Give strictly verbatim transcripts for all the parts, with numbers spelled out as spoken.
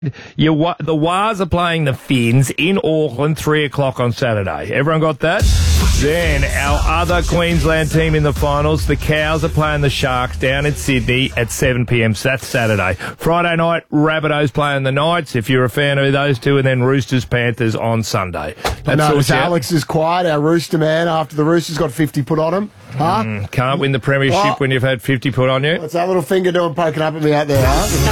You, wa- the Wars are playing the Finns in Auckland, three o'clock on Saturday. Everyone got that? Then our other Queensland team in the finals, the Cows, are playing the Sharks down in Sydney at seven p.m. So that's Saturday. Friday night, Rabbitohs playing the Knights, if you're a fan of those two, and then Roosters, Panthers on Sunday. I notice Alex is quiet, our Rooster man, after the Roosters got fifty put on him. Huh? Mm, can't win the premiership oh. when you've had fifty put on you. What's that little finger doing poking up at me out there,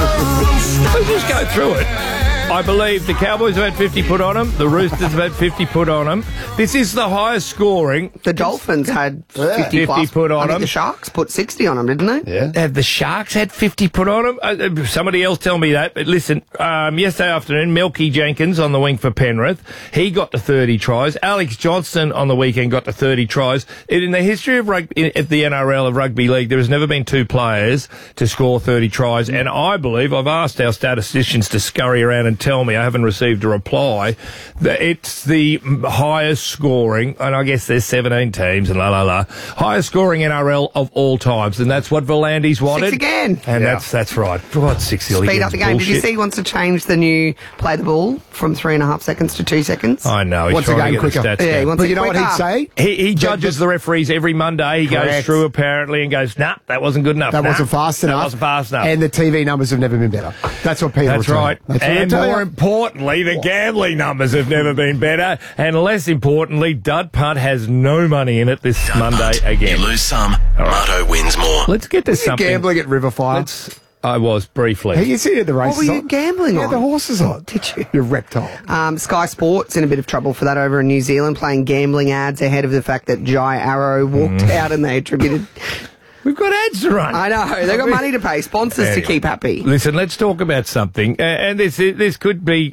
huh? Let's just go through it. I believe the Cowboys have had fifty put on them. The Roosters have had fifty put on them. This is the highest scoring. The Dolphins had fifty, fifty plus. put on I think them. The Sharks put sixty on them, didn't they? Yeah. Have the Sharks had fifty put on them? Uh, somebody else tell me that. But listen, um, yesterday afternoon, Melky Jenkins on the wing for Penrith. He got to thirty tries. Alex Johnston on the weekend got to thirty tries. In the history of rugby, at the N R L of rugby league, there has never been two players to score thirty tries. And I believe, I've asked our statisticians to scurry around and tell me, I haven't received a reply, that it's the highest scoring, and I guess there's seventeen teams and la la la, highest scoring N R L of all times, and that's what Volandis wanted. Six again. And Yeah. that's that's right. What, six Speed again's up the game. Did you bullshit. see he wants to change the new play the ball from three and a half seconds to two seconds? I know. He's Wants the trying game to get quicker. the stats Yeah, he down. wants But it you know what quicker. he'd say? He, he judges the referees every Monday. He goes Correct. through apparently and goes, nah, that wasn't good enough. That Nah, wasn't fast enough. That wasn't fast enough. And the T V numbers have never been better. That's what people That's will tell you. right. That's what And they'll tell more you. importantly, the gambling numbers have never been better. And less importantly, Dud Punt has no money in it this Dud Monday Punt. again. You lose some, Marto wins more. Let's get to You're something. gambling at Riverfire. Let's, I was briefly. Hey, you see at the races What were you on? gambling Yeah, on? the horses on. Did you? You reptile. Um, Sky Sports in a bit of trouble for that over in New Zealand, playing gambling ads ahead of the fact that Jai Arrow walked Mm. out and they attributed... We've got ads to run. I know, they've got money to pay, sponsors Anyway. to keep happy. Listen, let's talk about something. Uh, and this this could be...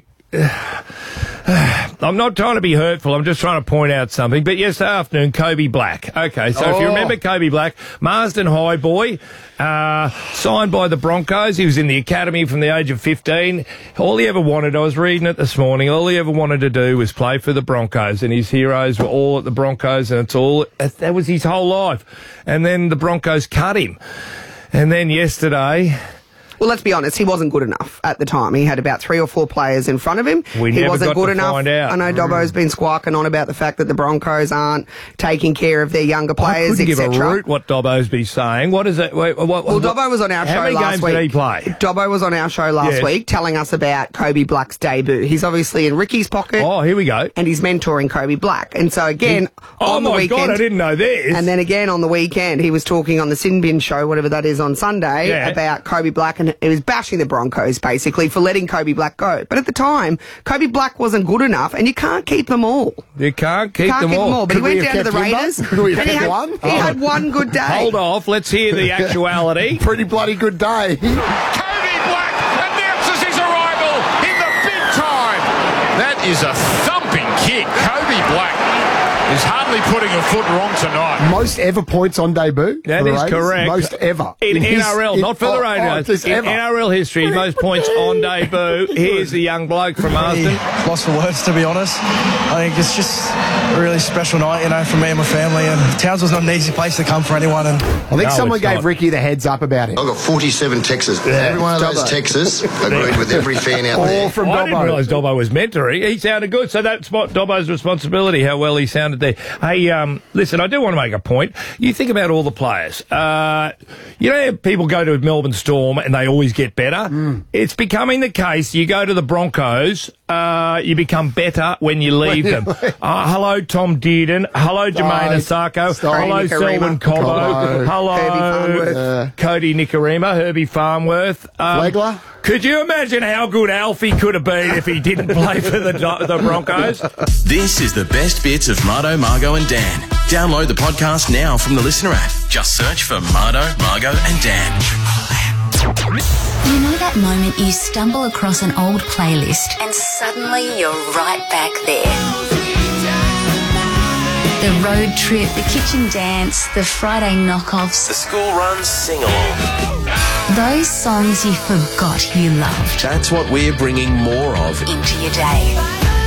I'm not trying to be hurtful. I'm just trying to point out something. But yesterday afternoon, Kobe Black. Okay, so if you Oh. remember Kobe Black, Marsden High boy, uh, signed by the Broncos. He was in the academy from the age of fifteen. All he ever wanted, I was reading it this morning, all he ever wanted to do was play for the Broncos. And his heroes were all at the Broncos, and it's all, that was his whole life. And then the Broncos cut him. And then yesterday... Well, let's be honest, he wasn't good enough at the time. He had about three or four players in front of him. We he never wasn't got good to enough. find out. I know Dobbo's been squawking on about the fact that the Broncos aren't taking care of their younger players, I couldn't give et a cetera. root what Dobbo's be saying. What is it? Wait, what, Well, what, Dobbo was on our how show many last games week. did he play? Dobbo was on our show last Yes. week telling us about Kobe Black's debut. He's obviously in Ricky's pocket. Oh, here we go. And he's mentoring Kobe Black. And so again, Oh on the my weekend... God, I didn't know this. And then again on the weekend, he was talking on the Sin Bin show, whatever that is, on Sunday, Yeah. about Kobe Black, and he was bashing the Broncos, basically, for letting Kobe Black go. But at the time, Kobe Black wasn't good enough, and you can't keep them all. You can't keep You can't them keep all. them all. But Could he we went have down to the kept Jimbo? Raiders, Could we have and he kept had, one? he had one good day. Hold off. Let's hear the actuality. Pretty bloody good day. Cody Black announces his arrival in the big time. That is a thumping kick. Cody Black is hardly putting a foot wrong tonight. Most ever points on debut. That for the is Raiders. correct. Most ever. In, his- N R L, in- not for the oh, Raiders. oh, just in ever. N R L history, most points on debut. Here's the young bloke from Marsden. Lost for words, to be honest. I think it's just a really special night, you know, for me and my family. And Townsville's not an easy place to come for anyone. And I think No, someone it's gave not. Ricky the heads up about him. I got forty-seven texts. Every one of those Dobbo. texts agreed with every fan out All there. from I didn't Dobbo. realise Dobbo was mentoring. He sounded good, so that's what Dobbo's responsibility, how well he sounded there. Hey, um, listen, I do want to make a point. You think about all the players. Uh, you know how people go to Melbourne Storm and they always get better? Mm. It's becoming the case. You go to the Broncos, uh, you become better when you leave them. Uh, hello, Tom Dearden. Hello, Jermaine Asako. Stop. Hello, Nicarima. Selwyn Cobbo. Cobbo. Hello, Herbie Farnworth. Uh, Cody Nicarima, Herbie Farnworth. Um, Flegler. Could you imagine how good Alfie could have been if he didn't play for the the Broncos? This is the best bits of Marto, Margo and Dan. Download the podcast now from the Listener app. Just search for Marto, Margo and Dan. You know that moment you stumble across an old playlist and suddenly you're right back there? The road trip, the kitchen dance, the Friday knockoffs, The school runs sing-along. those songs you forgot you loved That's what we're bringing more of. into your day.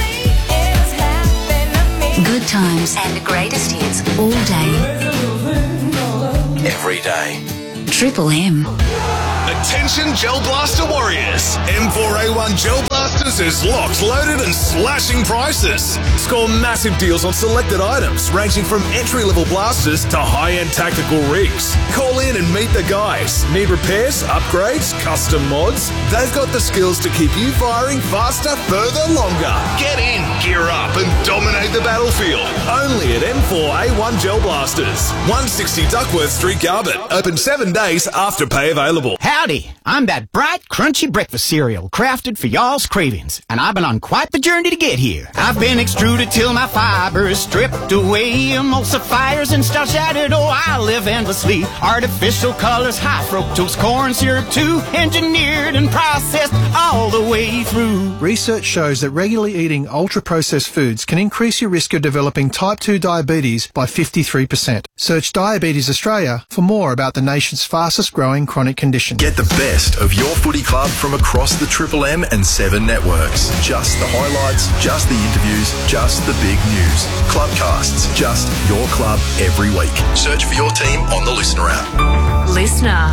Good times and the greatest hits all day. Every day. Triple M. Attention Gel Blaster warriors. M four A one Gel Blasters is locked, loaded and slashing prices. Score massive deals on selected items ranging from entry-level blasters to high-end tactical rigs. Call in and meet the guys. Need repairs, upgrades, custom mods? They've got the skills to keep you firing faster, further, longer. Get in, gear up and dominate the battlefield. Only at M four A one Gel Blasters. one sixty Duckworth Street, Garbutt. Open seven days after pay available. Howdy, I'm that bright, crunchy breakfast cereal crafted for y'all's cravings, and I've been on quite the journey to get here. I've been extruded till my fiber is stripped away, emulsifiers and starch added, oh, I live endlessly. Artificial colors, high fructose corn syrup too, engineered and processed all the way through. Research shows that regularly eating ultra-processed foods can increase your risk of developing type two diabetes by fifty-three percent. Search Diabetes Australia for more about the nation's fastest growing chronic condition. Get the best of your footy club from across the Triple M and Seven networks. Just the highlights, just the interviews, just the big news. Clubcasts, just your club every week. Search for your team on the Listener app. Listener.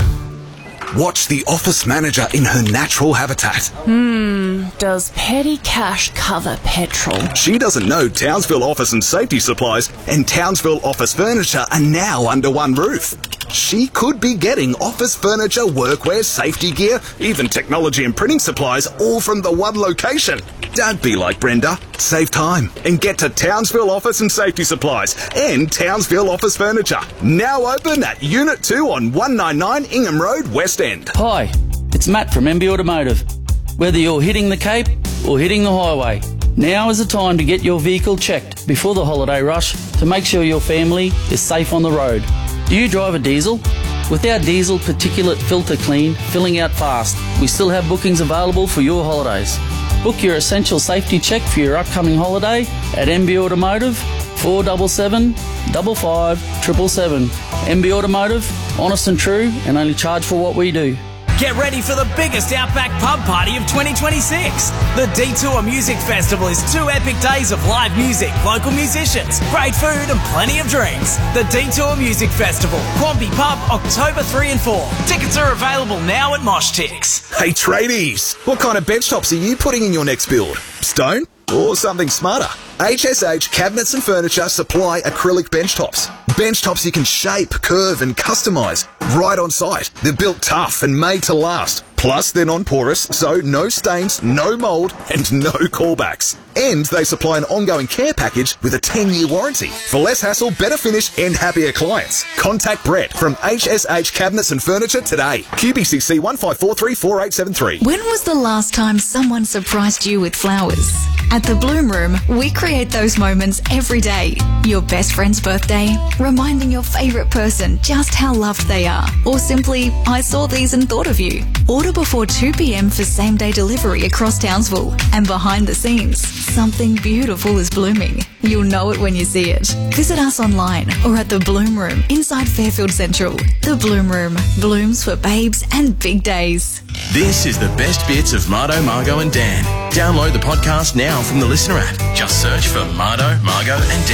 Watch the office manager in her natural habitat. Hmm, does petty cash cover petrol? She doesn't know Townsville Office and Safety Supplies and Townsville Office Furniture are now under one roof. She could be getting office furniture, workwear, safety gear, even technology and printing supplies, all from the one location. Don't be like Brenda. Save time and get to Townsville Office and Safety Supplies and Townsville Office Furniture. Now open at Unit two on one ninety-nine Ingham Road, West End. Hi, it's Matt from M B Automotive. Whether you're hitting the Cape or hitting the highway, now is the time to get your vehicle checked before the holiday rush to make sure your family is safe on the road. Do you drive a diesel? With our diesel particulate filter clean, filling out fast, we still have bookings available for your holidays. Book your essential safety check for your upcoming holiday at M B Automotive, four seven seven, five five, seven seven seven. M B Automotive, honest and true, and only charge for what we do. Get ready for the biggest Outback pub party of twenty twenty-six. The Detour Music Festival is two epic days of live music, local musicians, great food and plenty of drinks. The Detour Music Festival, Quamby Pub, October three and four. Tickets are available now at Mosh Tix. Hey tradies, what kind of bench tops are you putting in your next build? Stone or something smarter? H S H Cabinets and Furniture supply acrylic bench tops. Bench tops you can shape, curve and customise right on site. They're built tough and made to last. Plus, they're non-porous, so no stains, no mould and no callbacks. And they supply an ongoing care package with a ten-year warranty. For less hassle, better finish and happier clients. Contact Brett from H S H Cabinets and Furniture today. Q B C C one five four three four eight seven three. When was the last time someone surprised you with flowers? At the Bloom Room, we create those moments every day. Your best friend's birthday, reminding your favourite person just how loved they are, or simply, I saw these and thought of you. Order before two p.m. for same-day delivery across Townsville, and behind the scenes, something beautiful is blooming. You'll know it when you see it. Visit us online or at the Bloom Room inside Fairfield Central. The Bloom Room, blooms for babes and big days. This is the best bits of Mardo, Margo and Dan. Download the podcast now from the Listener app. Just search for Mardo, Margo and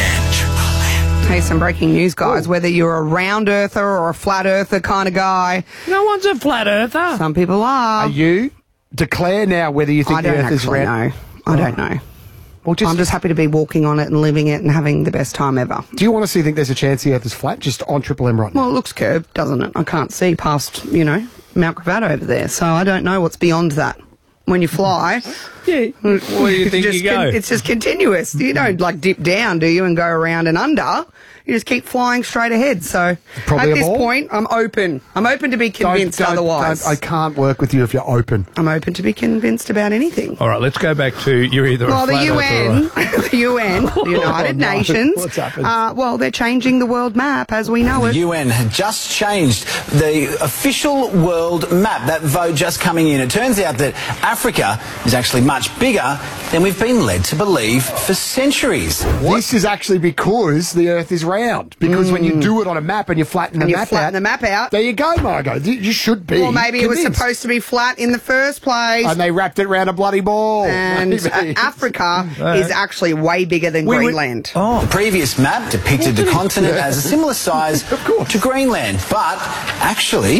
Dan. Hey, some breaking news, guys. Whether you're a round earther or a flat earther kind of guy. No one's a flat earther. Some people are. Are you? Declare now whether you think I the don't earth is actually round. know. I don't know. Well, just, I'm just happy to be walking on it and living it and having the best time ever. Do you honestly think there's a chance the earth is flat just on Triple M right now? Well, it looks curved, doesn't it? I can't see past, you know, Mount Gravatt over there, so I don't know what's beyond that. When you fly, yeah, where do you think just you go? Con- it's just continuous. You don't like dip down, do you, and go around and under. You just keep flying straight ahead. So Probably at a this ball. point, I'm open. I'm open to be convinced Don't- don't- otherwise. don't- I can't work with you if you're open. I'm open to be convinced about anything. All right, let's go back to you're either Well, a the flat U N, earther or the U N, the United Oh, no. Nations. What's happened? Uh, well, they're changing the world map as we know The it. U N had just changed the official world map, that vote just coming in. It turns out that Africa is actually much bigger than we've been led to believe for centuries. This is actually because the earth is round. Because when you do it on a map and you flatten the And you map flatten out. the map out. There you go, Margot. You you should be. Or maybe it was convinced. supposed to be flat in the first place. And they wrapped it round a bloody ball. And Maybe. uh, Africa is actually way bigger than We were- Greenland. The previous map depicted the continent as a similar size to Greenland, but actually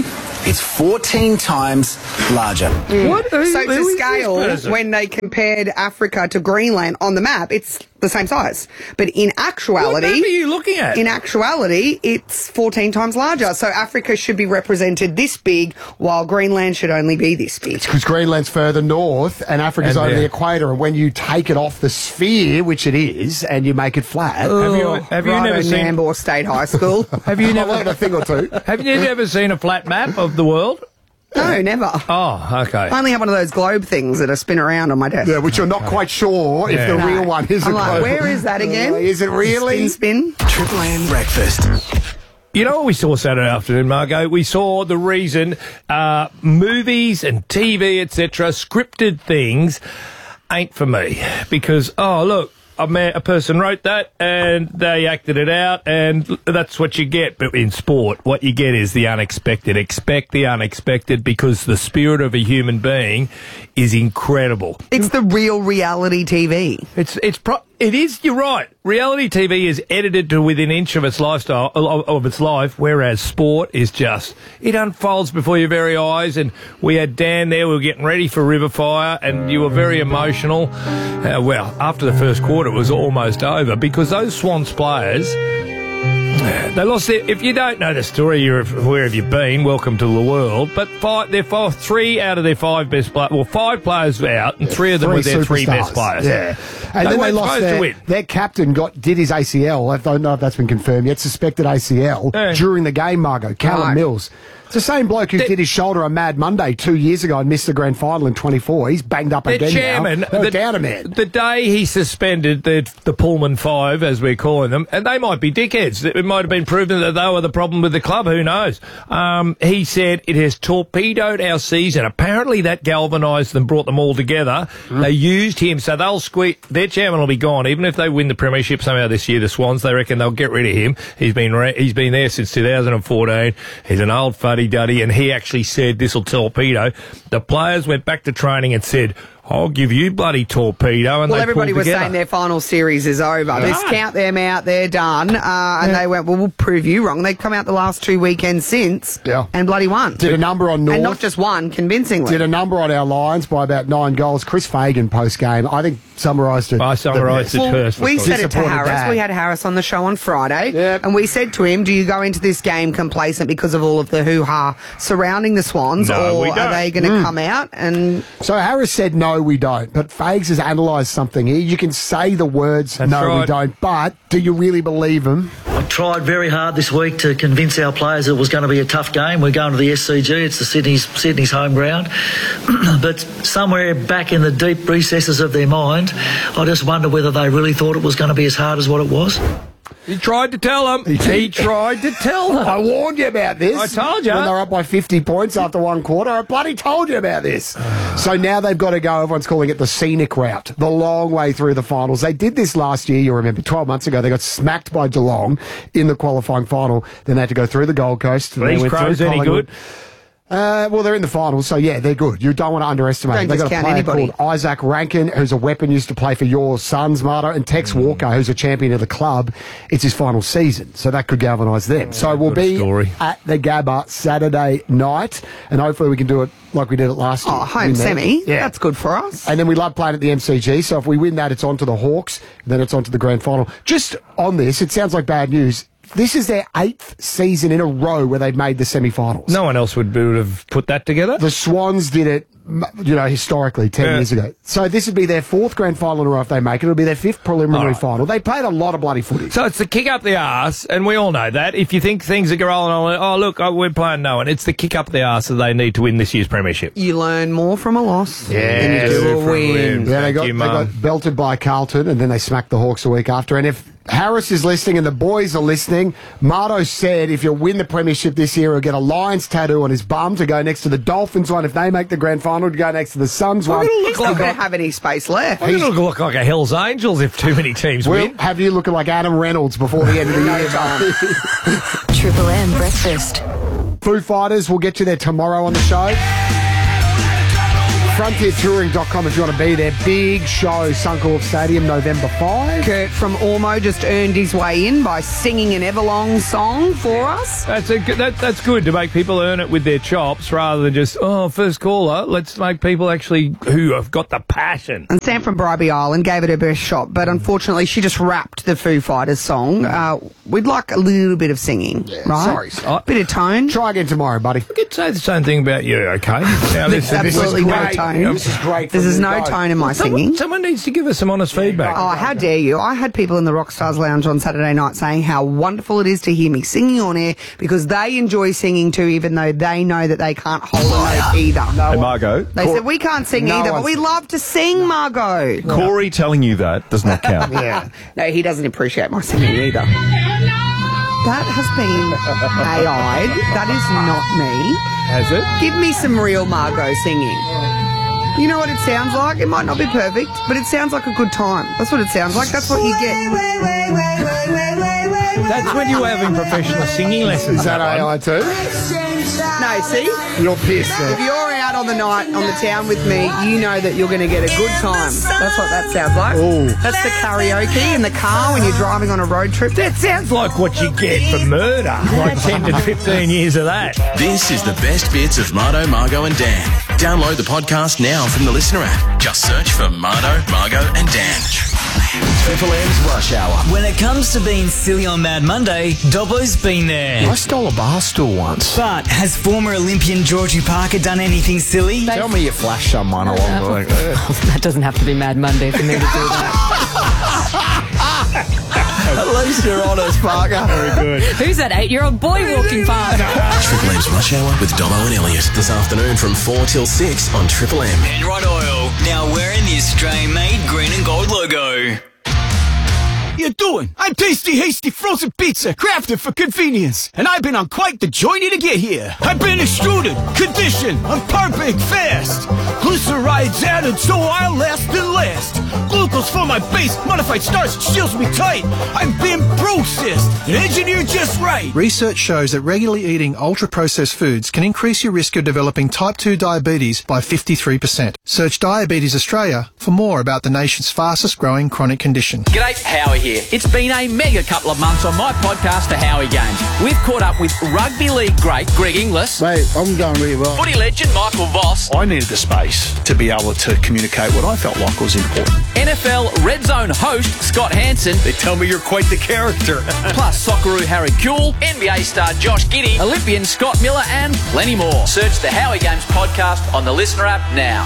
It's fourteen times larger. What? Who- so who to is this scale, person? when they compared Africa to Greenland on the map, it's the same size. But in actuality... What map are you looking at? In actuality, it's fourteen times larger. So Africa should be represented this big, while Greenland should only be this big. Because Greenland's further north and Africa's And over there. the equator. And when you take it off the sphere, which it is, and you make it flat... Have you, have you Righto, never seen... Nambour State High School. Have you I never... learned a thing or two. Have you never seen a flat map of the world? No, never. Oh, okay. I only have one of those globe things that are spin around on my desk. Yeah, which you're not quite sure if Yeah. the No. real one is I'm a like, globe. where is that again? Uh, is it really? Spin, spin. Triple M breakfast. You know what we saw Saturday afternoon, Margot? We saw the reason uh, movies and T V, et cetera, scripted things ain't for me. Because, oh, look, a, man, a person wrote that and they acted it out and that's what you get. But in sport, what you get is the unexpected. Expect the unexpected because the spirit of a human being is incredible. It's the real reality T V. It's it's pro- it is. You're right. Reality T V is edited to within an inch of its lifestyle of, of its life, whereas sport is just it unfolds before your very eyes. And we had Dan there. We were getting ready for Riverfire, and you were very emotional. Uh, well, after the first quarter, it was almost over because those Swans players. They lost their... If you don't know the story, you're, where have you been? Welcome to the world. But five, they're five, three out of their five best players... Well, five players were out, and three of them Three were their three superstars. best players. Yeah. And They then they weren't lost supposed their, to win. their captain got did his A C L. I don't know if that's been confirmed yet. Suspected A C L Yeah. during the game, Margot. Callum Right. Mills. It's the same bloke who The- did his shoulder on Mad Monday two years ago and missed the grand final in twenty-four. He's banged up The again chairman, now. They were the, down a man. the day he suspended the the Pullman Five, as we're calling them, and they might be dickheads. It might have been proven that they were the problem with the club. Who knows? Um, he said it has torpedoed our season. Apparently, that galvanised them, brought them all together. Mm. They used him, so they'll squeak. Their chairman will be gone, even if they win the premiership somehow this year. The Swans, they reckon they'll get rid of him. He's been re- he's been there since two thousand fourteen. He's an old fuddy duddy, and he actually said this will torpedo. The players went back to training and said, I'll give you bloody torpedo. And Well, they everybody pulled was together. saying their final series is over. Yeah. Just count them out, they're done. Uh, and they went, well, we'll prove you wrong. They've come out the last two weekends since Yeah. and bloody won. Did a number on North. And not just one, convincingly. Did a number on our Lions by about nine goals. Chris Fagan post-game, I think, summarised it. I summarised it Well, first. we said it to Disappointed Harris. dad. We had Harris on the show on Friday. Yep. And we said to him, do you go into this game complacent because of all of the hoo-ha surrounding the Swans? No, or we are don't. they going to Mm. come out and... So Harris said, no, we don't. But Fags has analysed something here. You can say the words, That's no, we right. don't. But do you really believe them? I tried very hard this week to convince our players it was going to be a tough game. We're going to the S C G. It's the Sydney's, Sydney's home ground. But somewhere back in the deep recesses of their mind, I just wonder whether they really thought it was going to be as hard as what it was. He tried to tell them. He tried to tell them. I warned you about this. I told you. When they're up by fifty points after one quarter, I bloody told you about this. So now they've got to go, everyone's calling it the scenic route, the long way through the finals. They did this last year, you remember, twelve months ago. They got smacked by Geelong in the qualifying final. Then they had to go through the Gold Coast. Are these They went Crows through any Collingwood. good? Uh, well, they're in the finals, so yeah, they're good. You don't want to underestimate Don't them. They've got a discount player anybody. called Isaac Rankin, who's a weapon, used to play for your Suns, Marta, and Tex Mm. Walker, who's a champion of the club. It's his final season, so that could galvanise them. so we'll good be story. at the Gabba Saturday night, and hopefully we can do it like we did it last year. Oh, home Win there. semi. Yeah. That's good for us. And then we love playing at the M C G, so if we win that, it's on to the Hawks, then it's on to the grand final. Just on this, it sounds like bad news. This is their eighth season in a row where they've made the semi-finals. No one else would, would have put that together. The Swans did it, m- you know, historically, ten Yeah. years ago. So this would be their fourth grand final in a row if they make it. It'll be their fifth preliminary All right. final. They played a lot of bloody footy. So it's the kick up the arse, and we all know that. If you think things are rolling on, oh, look, oh, we're playing no one. It's the kick up the arse that they need to win this year's premiership. You learn more from a loss Yeah, than you do a from a win. win. Yeah, they Thank got, you, they Mum. got belted by Carlton, and then they smacked the Hawks a week after. And if Harris is listening and the boys are listening, Marto said if you win the premiership this year, he'll get a Lions tattoo on his bum to go next to the Dolphins one if they make the grand final, to go next to the Suns one. He's not going to have any space left. We're going to look like a Hells Angels if too many teams We'll win. have you looking like Adam Reynolds before the end of the year. Triple M breakfast. Foo Fighters, we'll get you there tomorrow on the show. frontier touring dot com if you want to be there. Big show, Suncorp Stadium, November fifth. Kurt from Ormo just earned his way in by singing an Everlong song for us. That's a good, that, that's good to make people earn it with their chops rather than just, oh, first caller. Let's make people actually who have got the passion. And Sam from Bribey Island gave it her best shot, but unfortunately she just rapped the Foo Fighters song. Uh, we'd like a little bit of singing, Yeah, right? sorry. Bit of tone. Try again tomorrow, buddy. I could say the same thing about you, okay? Now, There's absolutely no tone. This is great. There's from no you both. tone in my Someone, singing. someone needs to give us some honest feedback. Oh, how dare you. I had people in the Rockstars Lounge on Saturday night saying how wonderful it is to hear me singing on air because they enjoy singing too, even though they know that they can't hold a note either. Hey, Margot. They said, we can't sing No either, but one's- we love to sing, Margot. Corey telling you that does not count. Yeah. No, he doesn't appreciate my singing either. That has been A I'd. That is not me. Has it? Give me some real Margot singing. You know what it sounds like? It might not be perfect, but it sounds like a good time. That's what it sounds like. That's what you get. That's when you're having professional singing lessons. Is that one. A I too? No, see? You're pissed If there. you're out on the night on the town with me, you know that you're going to get a good time. That's what that sounds like. Ooh. That's the karaoke in the car when you're driving on a road trip. That sounds like what you get for murder. Like ten to fifteen years of that. This is the best bits of Mardo, Margo and Dan. Download the podcast now from the Listener app. Just search for Mardo, Margo and Dan. Triple M's Rush Hour. When it comes to being silly on Mad Monday, Dobbo's been there. I stole a bar stool once. But has former Olympian Georgie Parker done anything silly? Tell me you flashed someone along the way. That doesn't have to be Mad Monday for me to do that. At least you're honest, Parker. Very good. Who's that eight-year-old boy walking past? Triple M's Rush Hour with Dobbo and Elliot this afternoon from four till six on Triple M. Penrod Oil, now wearing the Australian-made green and gold logo. You doing? I'm Tasty Hasty Frozen Pizza, crafted for convenience. And I've been on quite the journey to get here. I've been extruded, conditioned, I'm perfect fast. Glycerides added so I'll last and last. Glucose for my base, modified starch seals me tight. I've been processed and engineered just right. Research shows that regularly eating ultra-processed foods can increase your risk of developing type two diabetes by fifty-three percent. Search Diabetes Australia for more about the nation's fastest growing chronic condition. G'day, Howie here. It's been a mega couple of months on my podcast, The Howie Games. We've caught up with rugby league great Greg Inglis. Mate, I'm going really well. Footy legend Michael Voss. I needed the space to be able to communicate what I felt like was important. N F L Red Zone host Scott Hansen. They tell me you're quite the character. Plus Socceroo Harry Kuehl, N B A star Josh Giddey, Olympian Scott Miller and plenty more. Search The Howie Games podcast on the Listener app now.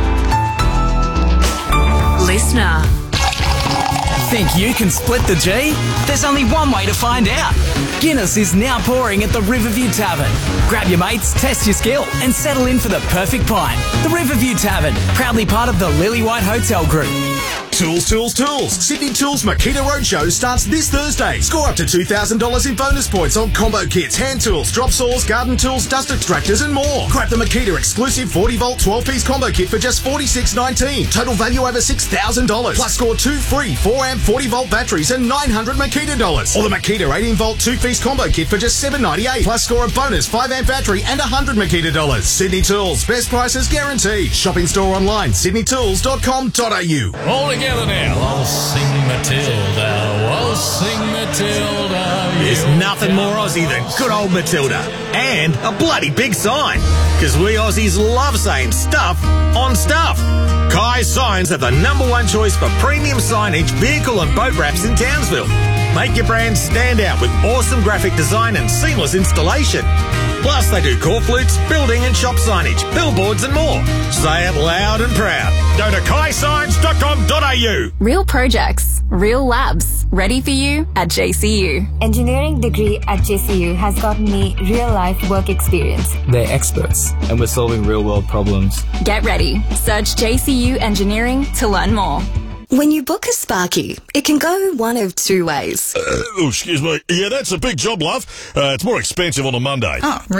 Listener. Think you can split the G? There's only one way to find out. Guinness is now pouring at the Riverview Tavern. Grab your mates, test your skill, and settle in for the perfect pint. The Riverview Tavern, proudly part of the Lily White Hotel Group. Tools, tools, tools. Sydney Tools Makita Roadshow starts this Thursday. Score up to two thousand dollars in bonus points on combo kits, hand tools, drop saws, garden tools, dust extractors and more. Grab the Makita exclusive forty volt twelve piece combo kit for just forty-six nineteen. Total value over six thousand dollars. Plus score two free four amp forty volt batteries and nine hundred Makita dollars. Or the Makita eighteen volt two piece combo kit for just seven ninety-eight. Plus score a bonus five amp battery and one hundred Makita dollars. Sydney Tools, best prices guaranteed. Shop in store online, sydney tools dot com dot a u. All together now. I'll sing Matilda. I'll sing Matilda. There's nothing more Aussie than good old Matilda. And a bloody big sign. Because we Aussies love saying stuff on stuff. Kai Signs are the number one choice for premium signage, vehicle and boat wraps in Townsville. Make your brand stand out with awesome graphic design and seamless installation. Plus, they do core flutes, building and shop signage, billboards and more. Say it loud and proud. Go to kai signs dot com dot a u. Real projects, real labs, ready for you at J C U. Engineering degree at J C U has gotten me real-life work experience. They're experts, and we're solving real-world problems. Get ready. Search J C U Engineering to learn more. When you book a Sparky, it can go one of two ways. Uh, oh, excuse me. Yeah, that's a big job, love. Uh, it's more expensive on a Monday. Oh, really?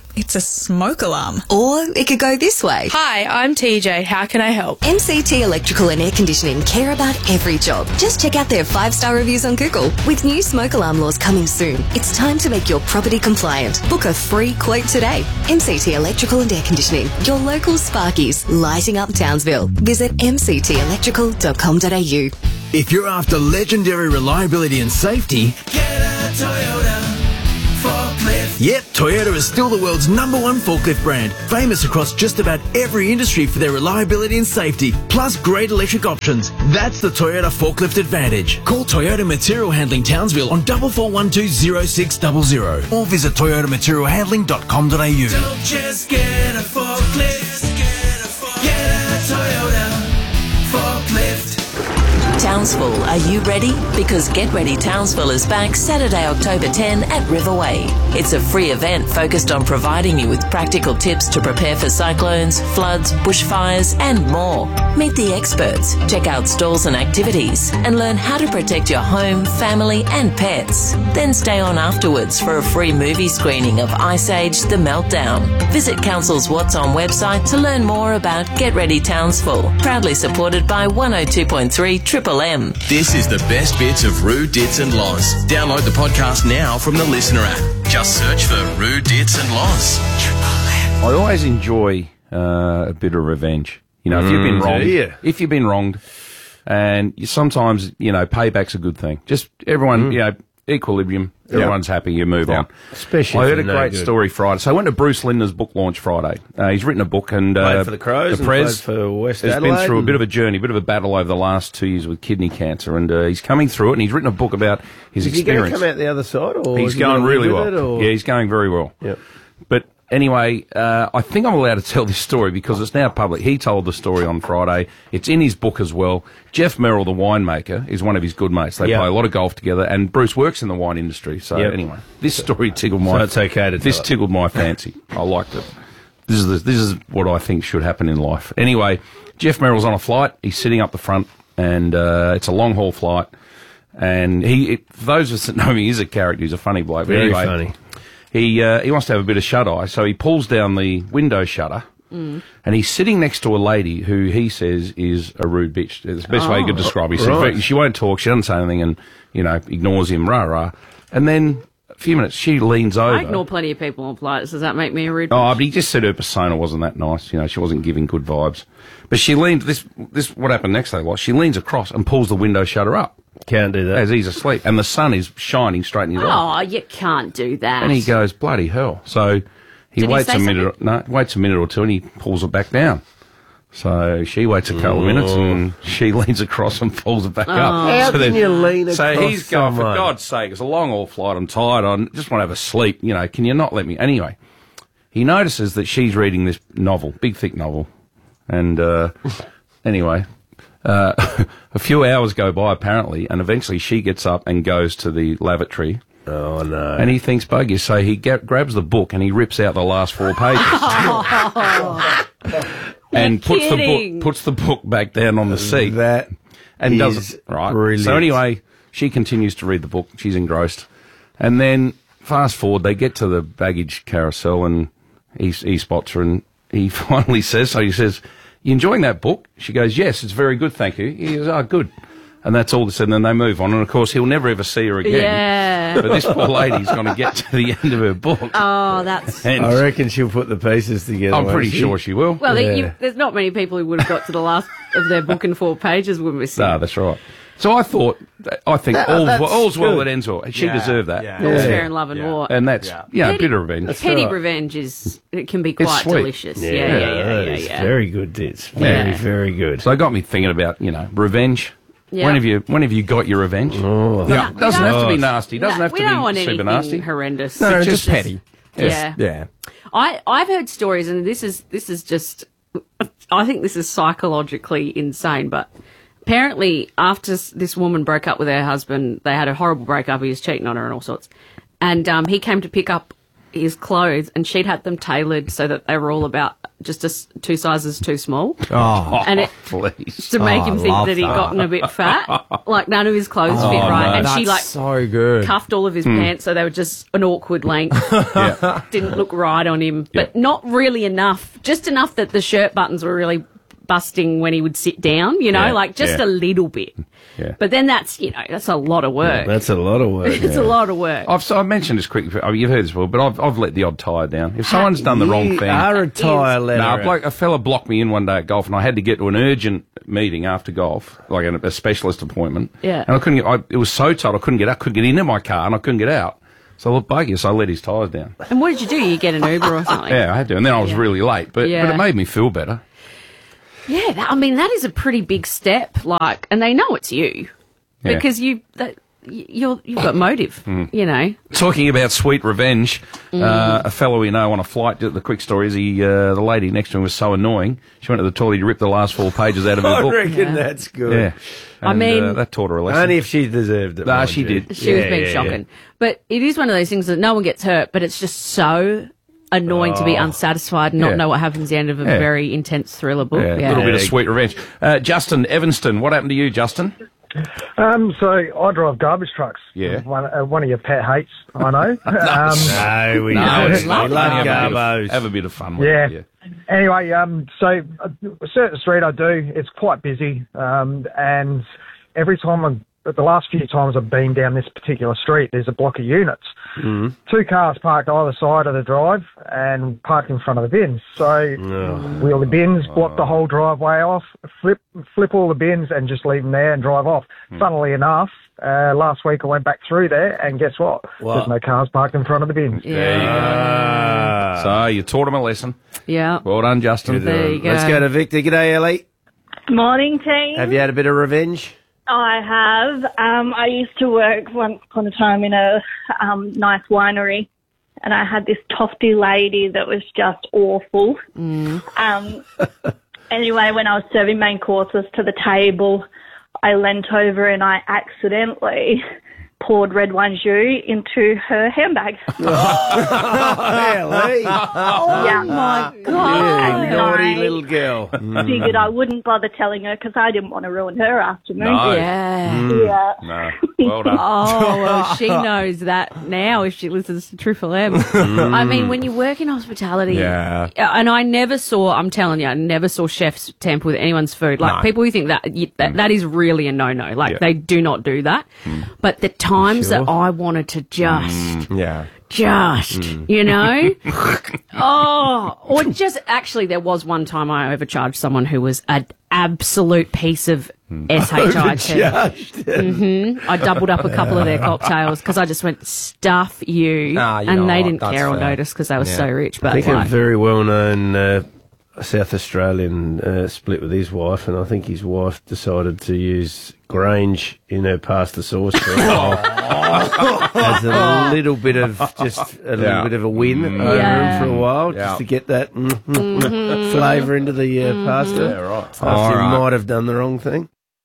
It's a smoke alarm. Or it could go this way. Hi, I'm T J. How can I help? M C T Electrical and Air Conditioning care about every job. Just check out their five-star reviews on Google. With new smoke alarm laws coming soon, it's time to make your property compliant. Book a free quote today. M C T Electrical and Air Conditioning, your local Sparkies, lighting up Townsville. Visit m c t electrical dot com dot a u. If you're after legendary reliability and safety, get a Toyota forklift. Yep, Toyota is still the world's number one forklift brand, famous across just about every industry for their reliability and safety, plus great electric options. That's the Toyota Forklift Advantage. Call Toyota Material Handling Townsville on four four one two zero six zero zero or visit toyota material handling dot com dot a u. Don't just get a forklift, get a, forklift. Get a Toyota forklift. Townsville, are you ready? Because Get Ready Townsville is back Saturday, October tenth at Riverway. It's a free event focused on providing you with practical tips to prepare for cyclones, floods, bushfires and more. Meet the experts, check out stalls and activities and learn how to protect your home, family and pets. Then stay on afterwards for a free movie screening of Ice Age The Meltdown. Visit Council's What's On website to learn more about Get Ready Townsville. Proudly supported by one oh two point three Triple M. This is the best bits of Roo, Dits and Loz. Download the podcast now from the Listener app. Just search for Roo, Dits and Loz. I always enjoy uh, a bit of revenge. You know, if you've been Mm, wronged, do you? if you've been wronged, and you, sometimes, you know, payback's a good thing. Just everyone, you know, equilibrium, everyone's happy, you move on. Especially I if heard a they're no great good. story Friday. So I went to Bruce Linder's book launch Friday. Uh, he's written a book and uh, Played for the Crows the and Prez played for West has Adelaide been through a and- bit of a journey, a bit of a battle over the last two years with kidney cancer, and uh, he's coming through it. And he's written a book about his Is he going experience. to come out the other side, or He's is he going gonna really live with well. it, or- Yeah, he's going very well. Yep. But anyway, uh, I think I'm allowed to tell this story because it's now public. He told the story on Friday. It's in his book as well. Jeff Merrill, the winemaker, is one of his good mates. They Yep. play a lot of golf together, and Bruce works in the wine industry. So Yep. anyway, this story tickled my. So it's okay to This tell it. tickled my fancy. I liked it. This is the, this is what I think should happen in life. Anyway, Jeff Merrill's on a flight. He's sitting up the front, and uh, it's a long haul flight. And he, it, for those of us that know me, he's a character. He's a funny bloke. But Very anyway, funny. He uh, he wants to have a bit of shut eye, so he pulls down the window shutter, Mm. and he's sitting next to a lady who he says is a rude bitch. It's the best way you could Oh, describe her. He says right. she won't talk, she doesn't say anything, and you know ignores him, rah rah. And then a few minutes, she leans over. I ignore plenty of people on flights. Does that make me a rude? Oh, but he just said her persona wasn't that nice. You know, she wasn't giving good vibes. But she leaned. This this what happened next day was she leans across and pulls the window shutter up. Can't do that as he's asleep, and the sun is shining straight in his eye. Oh, you can't do that. And he goes, bloody hell. So he Did he waits say a minute, no, waits a minute or two, and he pulls it back down. So she waits a couple of minutes, and she leans across and pulls it back Oh. up. How so can you lean So across he's going, for someone? God's sake, it's a long haul flight, I'm tired, I just want to have a sleep, you know, can you not let me? Anyway, he notices that she's reading this novel, big thick novel, and uh, anyway... Uh, a few hours go by, apparently, and eventually she gets up and goes to the lavatory. Oh, no. And he thinks, bug you. So he ga- grabs the book and he rips out the last four pages. and puts the kidding. book puts the book back down on the seat. That and does is it, right. brilliant. So anyway, she continues to read the book. She's engrossed. And then, fast forward, they get to the baggage carousel and he, he spots her and he finally says, so he says... You enjoying that book? She goes, yes, it's very good, thank you. He goes, oh, good. And that's all they said, and then they move on. And, of course, he'll never ever see her again. Yeah. But this poor lady's going to get to the end of her book. Oh, that's. And I reckon she'll put the pieces together. I'm won't pretty she? sure she will. Well, Yeah. you, there's not many people who would have got to the last of their book in four pages when we see. No, that's right. So I thought, I think That- all's, that's well, all's well good. that ends well. She Yeah, deserved that. yeah. All's fair in love and war. And that's, Yeah. yeah, a Petty- bit of revenge. Petty revenge is it can be quite sweet. delicious. Yeah, yeah, yeah, yeah, that yeah. is yeah. very good, Dits. Very, very good. So it got me thinking about, you know, revenge. Yeah. When have you, when have you got your revenge? Oh. Yeah, We doesn't don't- have to be nasty. Doesn't No, have we to don't be want super anything nasty. horrendous. No, It's just petty. Yeah. Yeah. I I've heard stories, and this is this is just. I think this is psychologically insane, but apparently after s- this woman broke up with her husband, they had a horrible breakup. He was cheating on her and all sorts, and um, he came to pick up his clothes, and she'd had them tailored so that they were all about just a s two sizes too small. Oh, and it, please. to make Oh, him I think love that he'd that. gotten a bit fat. Like, none of his clothes Oh, fit right. no. And she, That's like, so good. cuffed all of his Hmm. pants so they were just an awkward length. Didn't look right on him, but not really enough. Just enough that the shirt buttons were really busting when he would sit down, you know, Yeah, like just yeah. a little bit. Yeah. But then that's, you know, that's a lot of work. That's a lot of work. It's a lot of work. I've so I mentioned this quickly. Oh, you've heard this before, but I've I've let the odd tyre down. If someone's done the wrong You thing, are a tyre letter. No, a, bloke, a fella blocked me in one day at golf, and I had to get to an urgent meeting after golf, like a, a specialist appointment. Yeah. And I couldn't get. I, it was so tight, I couldn't get out. Couldn't get into my car, and I couldn't get out. So I looked buggy, so I let his tyres down. And what did you do? You get an Uber or something? Yeah, I had to, and then I was Yeah. really late, but Yeah. but it made me feel better. Yeah, that, I mean, that is a pretty big step. Like, and they know it's you Yeah. because you, that, y- you're, you've got motive, you know. Talking about sweet revenge, Mm. uh, a fellow we know on a flight, the quick story is he, uh, the lady next to him was so annoying, she went to the toilet, he ripped the last four pages out of her I book. reckon Yeah. that's good. Yeah. I And, mean- uh, that taught her a lesson. Only if she deserved it. Nah, mind she you. did. She was Yeah, being yeah, shocking. But it is one of those things that no one gets hurt, but it's just so annoying to be Oh. unsatisfied and not Yeah. know what happens at the end of a Yeah. very intense thriller book. Yeah, Yeah. a little bit of sweet revenge. Uh, Justin Evanston, what happened to you, Justin? Um, so I drive garbage trucks. Yeah. One, uh, one of your pet hates, I know. um, No, we No, don't. it's We not. love Have a bit of- garbos. Have a bit of fun with Yeah. it. Yeah. Anyway, um, so uh, a certain street I do, it's quite busy, um, and every time I'm, the last few times I've been down this particular street, there's a block of units. Mm. Two cars parked either side of the drive and parked in front of the bins. So wheel the bins, block the whole driveway off, flip flip all the bins and just leave them there and drive off. Funnily enough, uh, last week I went back through there and guess what? What? There's no cars parked in front of the bins. There you go. So you taught him a lesson. Yeah. Well done, Justin. There you go. Let's go to Victor. G'day, Ellie. Morning, team. Have you had a bit of revenge? I have. Um, I used to work once upon a time in a um, nice winery, and I had this tofty lady that was just awful. Um, anyway, when I was serving main courses to the table, I leant over and I accidentally poured red wine jus into her handbag. Ellie. Oh, yeah. my You And naughty I little girl. figured I wouldn't bother telling her because I didn't want to ruin her afternoon. No. Yeah. Mm. Yeah. No. Well done. Oh, well, she knows that now if she listens to Triple M. I mean, when you work in hospitality, Yeah. and I never saw, I'm telling you, I never saw chefs tamper with anyone's food. Like, No. people who think that, you, that, that is really a no-no. Like, Yeah. they do not do that. But the times Sure. that I wanted to just... Yeah. Just, you know? Oh, or just, actually, there was one time I overcharged someone who was an absolute piece of S H I T. Overcharged. hmm I doubled up a couple of their cocktails because I just went, stuff you. Ah, you and know they what, didn't that's care or fair. notice because they were Yeah. so rich. I But think a like, very well-known uh, South Australian uh, split with his wife, and I think his wife decided to use Grange in her pasta sauce for a while as a little bit of just a little Yeah. bit of a win Mm. over Yeah. him for a while, Yeah. just to get that mm, Mhm. flavour into the uh, pasta. Yeah, right. After All he right. might have done the wrong thing.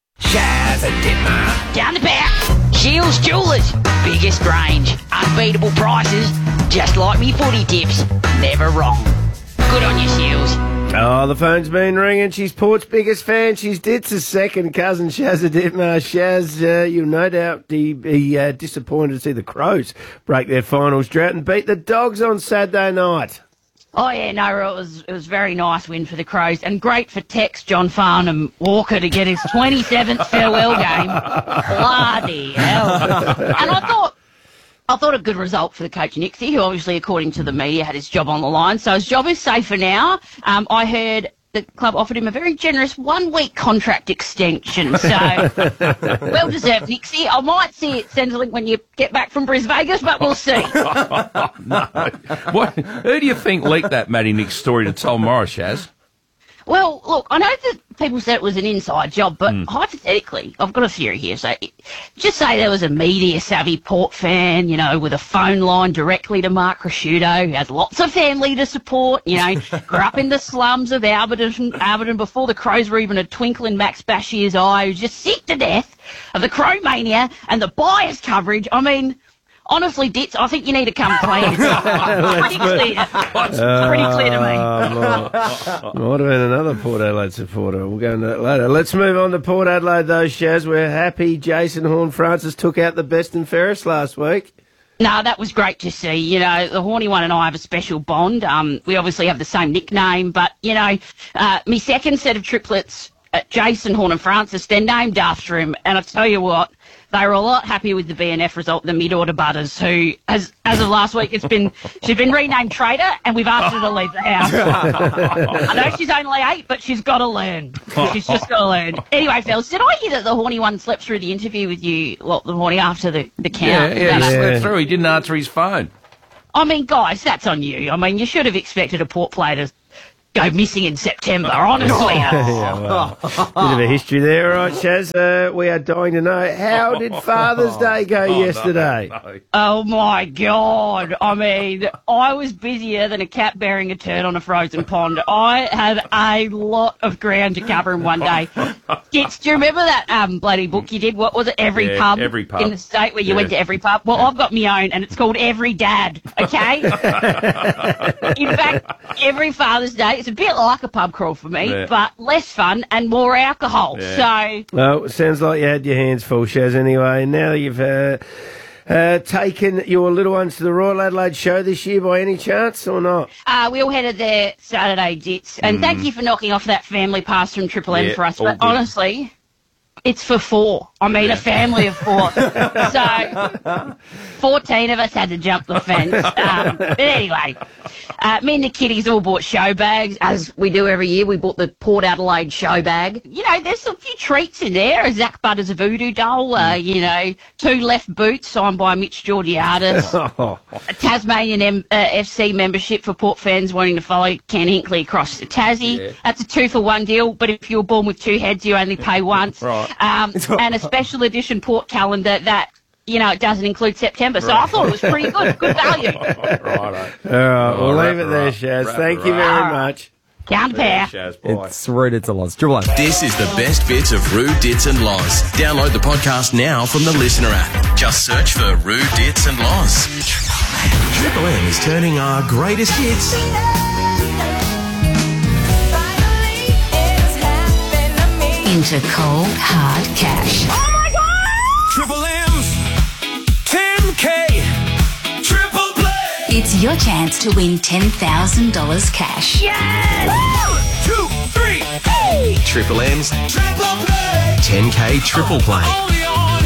Down the back, Shields Jewelers. Biggest range, unbeatable prices, just like me footy tips. Never wrong. Good on you, Shields. Oh, the phone's been ringing. She's Port's biggest fan. She's Ditz's second cousin, Shazza Ditmar. Shaz, uh, you'll no doubt be, be uh, disappointed to see the Crows break their finals drought and beat the Dogs on Saturday night. Oh yeah, no, it was it was a very nice win for the Crows, and great for Tex, John Farnham Walker to get his twenty-seventh farewell game. Bloody hell! And I thought. I thought a good result for the coach Nixie, who obviously, according to the media, had his job on the line. So his job is safer now. Um, I heard the club offered him a very generous one-week contract extension. So, well deserved, Nixie. I might see it, Centrelink, when you get back from Brisbane Vegas, but we'll see. No. What, who do you think leaked that Matty Nick story to Tom Morris, Shaz? Well, look, I know that people said it was an inside job, but hypothetically, I've got a theory here. So, just say there was a media-savvy Port fan, you know, with a phone line directly to Mark Cresciuto, who has lots of family to support, you know, grew up in the slums of Alberton, Alberton before the Crows were even a twinkle in Max Bashir's eye, who's just sick to death of the Crow mania and the biased coverage. I mean... Honestly, Dits, I think you need to come clean. It's pretty clear. It's pretty clear to me. Uh, might, might have been another Port Adelaide supporter. We'll go into that later. Let's move on to Port Adelaide, though, Shaz. We're happy Jason Horne-Francis took out the best and fairest last week. No, that was great to see. You know, the Horny one and I have a special bond. Um, we obviously have the same nickname, but, you know, uh, my second set of triplets, uh, Jason Horne-Francis, they're named after him. And I tell you what, they were a lot happier with the B N F result than my daughter Butters, who, as as of last week, it's been she's been renamed Trader, and we've asked her to leave the house. I know she's only eight, but she's got to learn. She's just got to learn. Anyway, fellas, did I hear that the Horny one slept through the interview with you, well, the Horny after the, the Yeah, count? yeah, he That- slept through. He didn't answer his phone. I mean, guys, that's on you. I mean, you should have expected a Port player to go missing in September, honestly. Yeah, well, bit of a history there, all right, Shaz. Uh, we are dying to know, how did Father's Day go Oh, no, yesterday? no. Oh my God. I mean, I was busier than a cat bearing a turd on a frozen pond. I had a lot of ground to cover in one day. Gits, do you remember that um, bloody book you did? What was it? Every Yeah, pub Every Pub. in the state where you Yeah. went to every pub? Well, I've got my own and it's called Every Dad, okay? In fact, every Father's Day, it's a bit like a pub crawl for me, Yeah. but less fun and more alcohol. So, Well, it sounds like you had your hands full, Shaz, anyway. Now you've uh, uh, taken your little ones to the Royal Adelaide show this year by any chance, or not? Uh, we all headed there Saturday, Dits. And Mm. thank you for knocking off that family pass from Triple M Yeah, for us. all But good. honestly, it's for four. I mean, a family of four. So, fourteen of us had to jump the fence. Um, but anyway, uh, me and the kiddies all bought show bags, as we do every year. We bought the Port Adelaide show bag. You know, there's a few treats in there. A Zach Butters voodoo doll, uh, you know, two left boots signed by Mitch Georgiadis. A Tasmanian M- uh, F C membership for Port fans wanting to follow Ken Hinkley across to Tassie. Yeah. That's a two for one deal, but if you're born with two heads, you only pay once. Right. Um, and a special edition Port calendar that, you know, it doesn't include September. So I thought it was pretty good. Good value. All right, we'll leave it there, Shaz. Thank you very much. Count pair. It's Rude, it's a loss. Triple M. This is the best bits of Rude, Dits and Loz. Download the podcast now from the Listener app. Just search for Rude, Dits and Loz. Triple M is turning our greatest hits Into cold, hard cash. Triple M's ten K Triple Play. It's your chance to win ten thousand dollars cash. Yes! Two, three, hey! Triple M's Triple Play. ten K Triple Play. Only on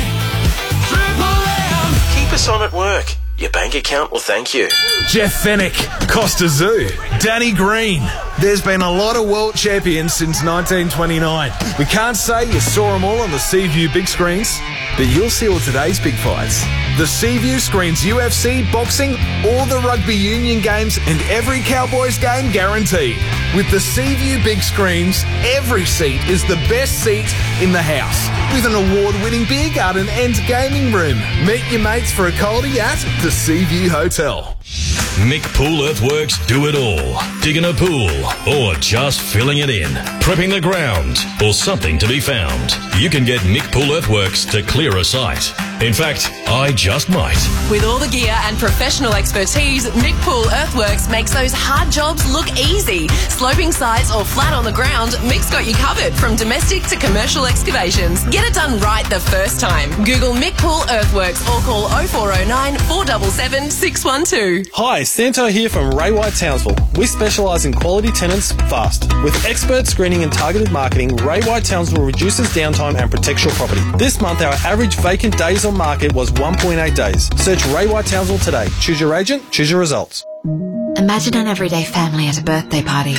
Triple M. Keep us on at work. Your bank account will thank you. Jeff Fennick, Costa Zoo, Danny Green. There's been a lot of world champions since nineteen twenty-nine. We can't say you saw them all on the Seaview big screens, but you'll see all today's big fights. The Seaview screens U F C, boxing, all the rugby union games, and every Cowboys game guaranteed. With the Seaview big screens, every seat is the best seat in the house. With an award-winning beer garden and gaming room. Meet your mates for a coldie at the Seaview Hotel. Mick Pool Earthworks do it all. Digging a pool or just filling it in. Prepping the ground or something to be found. You can get Mick Pool Earthworks to clear a site. In fact, I just might. With all the gear and professional expertise, Mick Pool Earthworks makes those hard jobs look easy. Sloping sites or flat on the ground, Mick's got you covered from domestic to commercial excavations. Get it done right the first time. Google Mick Pool Earthworks or call oh four oh nine, four seven seven, six one two. Hi, Santo here from Ray White Townsville. We specialise in quality tenants fast. With expert screening and targeted marketing, Ray White Townsville reduces downtime and protects your property. This month, our average vacant days on market was one point eight days. Search Ray White Townsville today. Choose your agent, choose your results. Imagine an everyday family at a birthday party.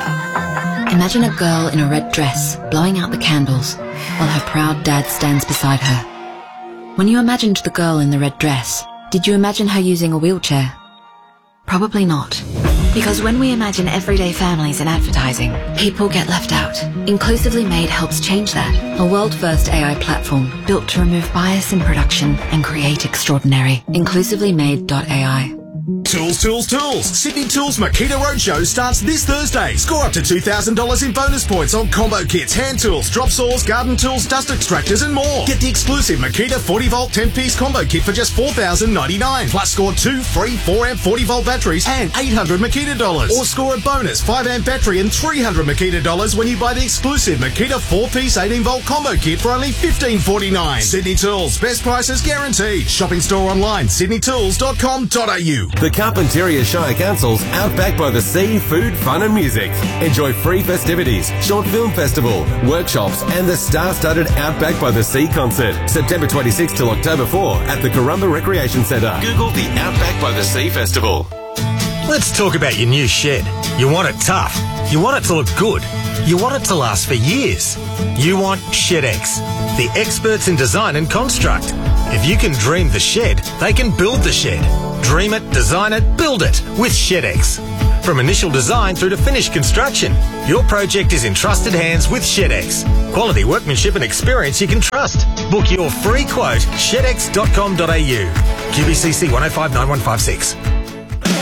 Imagine a girl in a red dress blowing out the candles while her proud dad stands beside her. When you imagined the girl in the red dress, did you imagine her using a wheelchair? Probably not. Because when we imagine everyday families in advertising, people get left out. Inclusively Made helps change that. A world-first A I platform built to remove bias in production and create extraordinary. inclusively made dot A I. Tools, tools, tools. Sydney Tools Makita Roadshow starts this Thursday. Score up to two thousand dollars in bonus points on combo kits, hand tools, drop saws, garden tools, dust extractors and more. Get the exclusive Makita forty volt ten piece combo kit for just four thousand ninety-nine dollars. Plus score two free four amp forty volt batteries and eight hundred Makita dollars. Or score a bonus five amp battery and three hundred Makita dollars when you buy the exclusive Makita four piece eighteen volt combo kit for only fifteen forty-nine. Sydney Tools, best prices guaranteed. Shopping store online, sydney tools dot com dot a u. The Carpentaria Shire Council's Outback by the Sea Food, Fun and Music. Enjoy free festivities, short film festival, workshops and the star-studded Outback by the Sea concert. September twenty-sixth till October fourth at the Corumba Recreation Centre. Google the Outback by the Sea Festival. Let's talk about your new shed. You want it tough. You want it to look good. You want it to last for years. You want ShedX, the experts in design and construct. If you can dream the shed, they can build the shed. Dream it, design it, build it with ShedX. From initial design through to finished construction, your project is in trusted hands with ShedX. Quality workmanship and experience you can trust. Book your free quote, shed x dot com dot a u. Q B C C one oh five nine one five six.